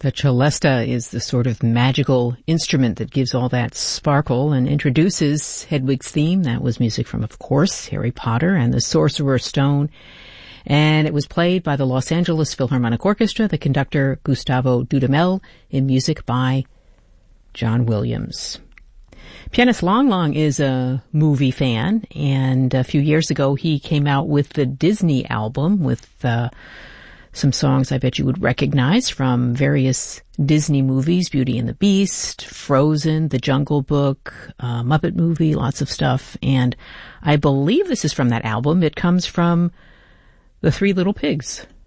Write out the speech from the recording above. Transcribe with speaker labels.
Speaker 1: The celesta is the sort of magical instrument that gives all that sparkle and introduces Hedwig's theme. That was music from, of course, Harry Potter and the Sorcerer's Stone. And it was played by the Los Angeles Philharmonic Orchestra, the conductor Gustavo Dudamel, in music by John Williams. Pianist Long Long is a movie fan, and a few years ago he came out with the Disney album with some songs I bet you would recognize from various Disney movies, Beauty and the Beast, Frozen, The Jungle Book, Muppet Movie, lots of stuff. And I believe this is from that album. It comes from The Three Little Pigs.